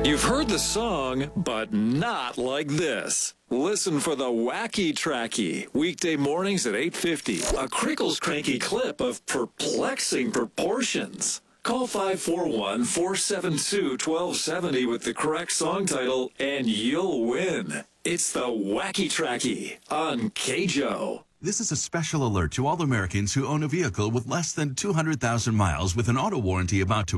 You've heard the song, but not like this. Listen for the Wacky Tracky, weekday mornings at 8:50. A Crickles Cranky clip of perplexing proportions. Call 541-472-1270 with the correct song title, and you'll win. It's the Wacky Tracky on KJO. This is a special alert to all Americans who own a vehicle with less than 200,000 miles with an auto warranty about to